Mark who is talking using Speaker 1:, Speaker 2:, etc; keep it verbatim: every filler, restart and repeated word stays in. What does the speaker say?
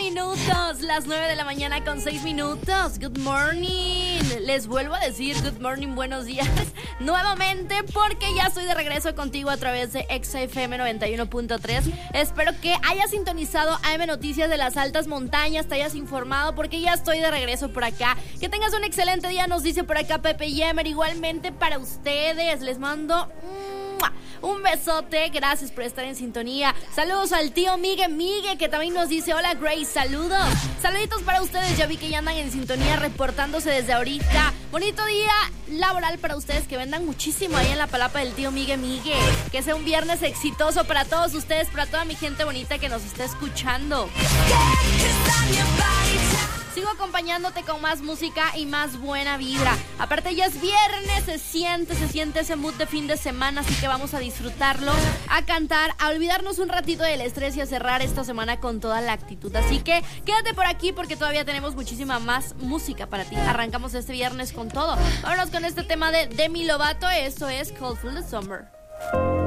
Speaker 1: minutos, las nueve de la mañana con seis minutos. Good morning. Les vuelvo a decir good morning, buenos días nuevamente, porque ya estoy de regreso contigo a través de Exa F M noventa y uno punto tres. Espero que hayas sintonizado A M Noticias de las Altas Montañas, te hayas informado, porque ya estoy de regreso por acá. Que tengas un excelente día, nos dice por acá Pepe Yemer. Igualmente para ustedes, les mando un besote, gracias por estar en sintonía. Saludos al tío Migue Migue, que también nos dice hola Grace, saludos. Saluditos para ustedes, ya vi que ya andan en sintonía reportándose desde ahorita. Bonito día laboral para ustedes, que vendan muchísimo ahí en la palapa del tío Migue Migue. Que sea un viernes exitoso para todos ustedes, para toda mi gente bonita que nos está escuchando. Sigo acompañándote con más música y más buena vibra. Aparte ya es viernes, se siente, se siente ese mood de fin de semana, así que vamos a disfrutarlo, a cantar, a olvidarnos un ratito del estrés y a cerrar esta semana con toda la actitud. Así que quédate por aquí porque todavía tenemos muchísima más música para ti. Arrancamos este viernes con todo. Vámonos con este tema de Demi Lovato, esto es Cold Full of Summer.